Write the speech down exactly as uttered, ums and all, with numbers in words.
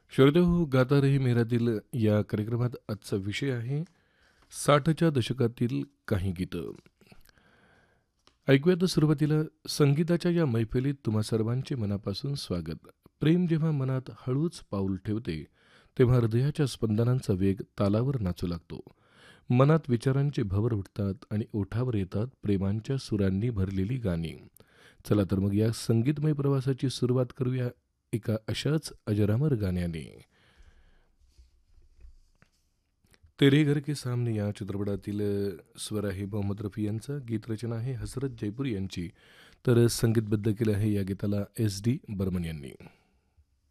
श्रोते हो, गाता रही मेरा दिल या कार्यक्रमात आजचा विषय आहे साठच्या दशकातील काही गीतं. ऐकूया तर सुरुवातीला संगीताच्या या मैफिलीत तुम्हा सर्वांचे मनापासून स्वागत. प्रेम जेव्हा मनात हळूच पाऊल ठेवते तेव्हा हृदयाच्या स्पंदनांचा वेग तालावर नाचू लागतो. मनात विचारांचे भवर उठतात आणि ओठावर येतात प्रेमांच्या सुरांनी भरलेली गाणी. चला तर मग या संगीतमय प्रवासाची सुरुवात करूया एका अशाच अजरामर गाण्याने. तेरे घर के सामने या चित्रपटातील अ, स्वर आहे मोहम्मद रफी यांचा, गीतरचना आहे हसरत जयपुरी यांची, तर संगीतबद्ध केलं आहे या गीताला एस डी बर्मन यांनी.